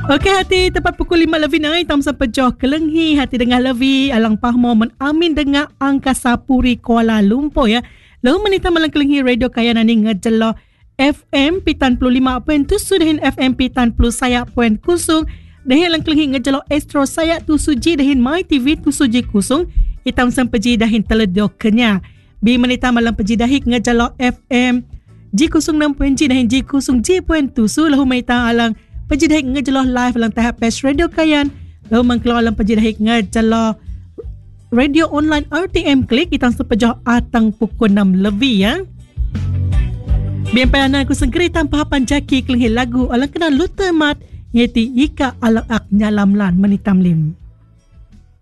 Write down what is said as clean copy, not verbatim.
Okey hati tepat pukul 5 lebih naik tam sampai Johor Kelenghi hati dengar lebih alang pahmo men amin dengar Angkasa Puri Kuala Lumpur ya. Lalu menita malang Kelenghi radio kaya nani ngejelo FM pitan puluh 5.7 dahin FM pitan puluh sayak point kusung dahin alang Kelenghi ngejelo Astro sayak tu suji dahin My TV tu suji kusung hitam sempeji dahin teledo kenya. Bi menita malang peji dahi ngejelo FM G06.G dahin G0G.7 lahu menita alang Pejidahik ngejeloh live dalam tahap Pes Radio Kayan. Lalu mengkeluar dalam pejidahik ngejeloh radio online RTM Klik. Kita sepejoh atang pukul 6 lebih ya. Biampayanan aku sengkeri tanpa hapan jaki kelenghi lagu alang kenal lutemat. Yaitu Ika alang ak nyalamlan menitam lim.